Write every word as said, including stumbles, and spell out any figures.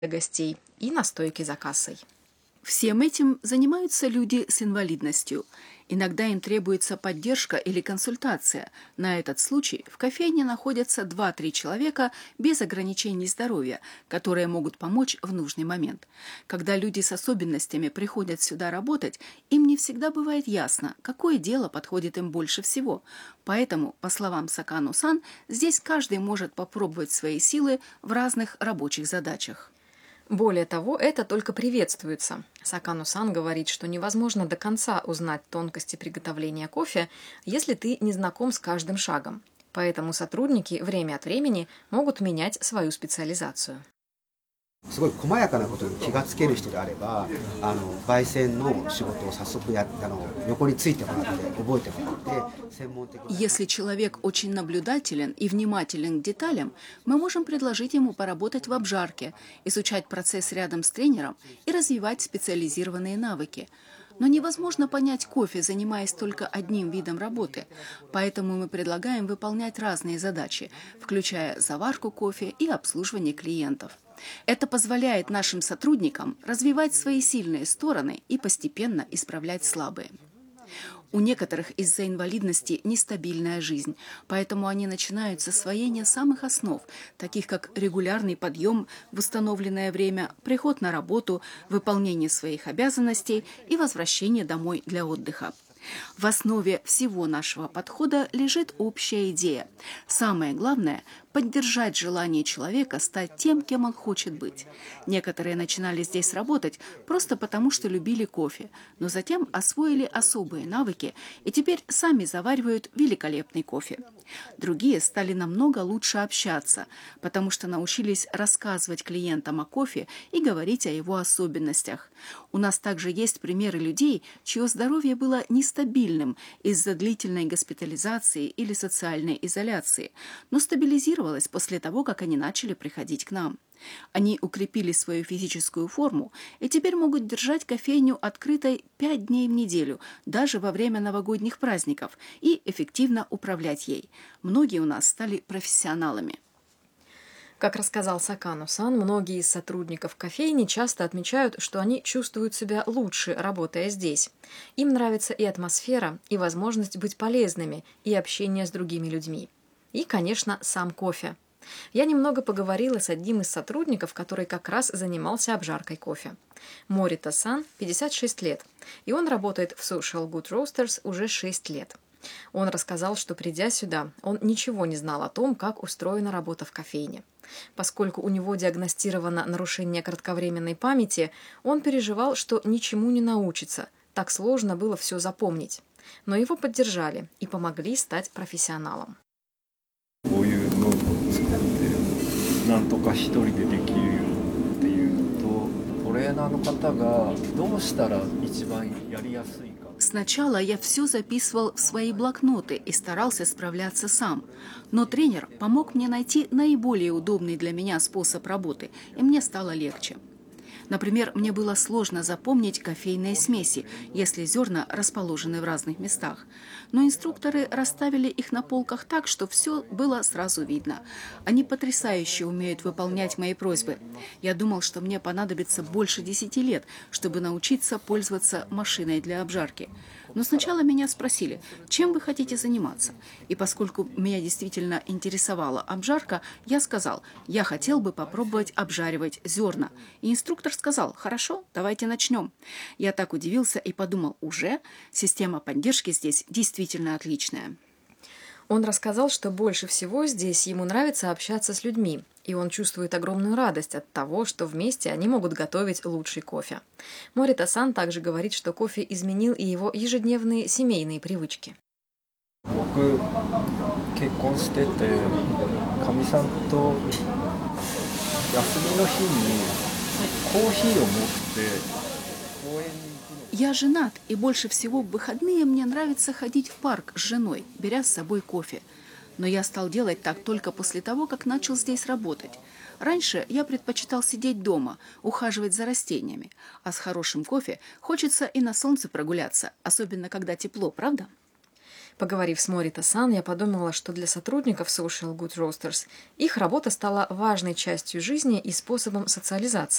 гостей и на стойке за кассой. Всем этим занимаются люди с инвалидностью. Иногда им требуется поддержка или консультация. На этот случай в кофейне находятся два-три человека без ограничений здоровья, которые могут помочь в нужный момент. Когда люди с особенностями приходят сюда работать, им не всегда бывает ясно, какое дело подходит им больше всего. Поэтому, по словам Сакану-сан, здесь каждый может попробовать свои силы в разных рабочих задачах. Более того, это только приветствуется. Сакану-сан говорит, что невозможно до конца узнать тонкости приготовления кофе, если ты не знаком с каждым шагом. Поэтому сотрудники время от времени могут менять свою специализацию. すごい細やかなことに気がつける人であれば、あの焙煎の仕事を早速やあの横についてもらって覚えてもらって専門的な。 Если человек очень наблюдателен и внимателен к деталям, мы можем предложить ему поработать в обжарке, изучать процесс рядом с тренером и развивать специализированные навыки. Но невозможно понять кофе, занимаясь только одним видом работы. Поэтому мы предлагаем выполнять разные задачи, включая заварку кофе и обслуживание клиентов. Это позволяет нашим сотрудникам развивать свои сильные стороны и постепенно исправлять слабые. У некоторых из-за инвалидности нестабильная жизнь, поэтому они начинают с освоения самых основ, таких как регулярный подъем в установленное время, приход на работу, выполнение своих обязанностей и возвращение домой для отдыха. В основе всего нашего подхода лежит общая идея. Самое главное – поддержать желание человека стать тем, кем он хочет быть. Некоторые начинали здесь работать просто потому, что любили кофе, но затем освоили особые навыки и теперь сами заваривают великолепный кофе. Другие стали намного лучше общаться, потому что научились рассказывать клиентам о кофе и говорить о его особенностях. У нас также есть примеры людей, чье здоровье было нестабильным из-за длительной госпитализации или социальной изоляции, но стабилизировалось после того, как они начали приходить к нам. Они укрепили свою физическую форму и теперь могут держать кофейню открытой пять дней в неделю, даже во время новогодних праздников, и эффективно управлять ей. Многие у нас стали профессионалами. Как рассказал Сакану-сан, многие из сотрудников кофейни часто отмечают, что они чувствуют себя лучше, работая здесь. Им нравится и атмосфера, и возможность быть полезными, и общение с другими людьми. И, конечно, сам кофе. Я немного поговорила с одним из сотрудников, который как раз занимался обжаркой кофе. Морита-сан, пятьдесят шесть лет, и он работает в Social Good Roasters уже шесть лет. Он рассказал, что, придя сюда, он ничего не знал о том, как устроена работа в кофейне. Поскольку у него диагностировано нарушение кратковременной памяти, он переживал, что ничему не научится, так сложно было все запомнить. Но его поддержали и помогли стать профессионалом. こういうノートを作ってなんとか一人でできるよっていうとトレーナーの方がどうしたら一番やりやすいか。 Сначала я все записывал в свои блокноты и старался справляться сам. Но тренер помог мне найти наиболее удобный для меня способ работы, и мне стало легче. Например, мне было сложно запомнить кофейные смеси, если зерна расположены в разных местах. Но инструкторы расставили их на полках так, что все было сразу видно. Они потрясающе умеют выполнять мои просьбы. Я думал, что мне понадобится больше десяти лет, чтобы научиться пользоваться машиной для обжарки. Но сначала меня спросили, чем вы хотите заниматься? И поскольку меня действительно интересовала обжарка, я сказал, я хотел бы попробовать обжаривать зерна. И инструктор сказал, хорошо, давайте начнем. Я так удивился и подумал, уже? Система поддержки здесь действительно отличная. Он рассказал, что больше всего здесь ему нравится общаться с людьми, и он чувствует огромную радость от того, что вместе они могут готовить лучший кофе. Морита-сан также говорит, что кофе изменил и его ежедневные семейные привычки. 僕結婚しててかみさんと休みの日にコーヒーを持って公園に Я женат, и больше всего в выходные мне нравится ходить в парк с женой, беря с собой кофе. Но я стал делать так только после того, как начал здесь работать. Раньше я предпочитал сидеть дома, ухаживать за растениями, а с хорошим кофе хочется и на солнце прогуляться, особенно когда тепло, правда? Поговорив с Морита-сан, я подумала, что для сотрудников Social Good Roasters их работа стала важной частью жизни и способом социализации.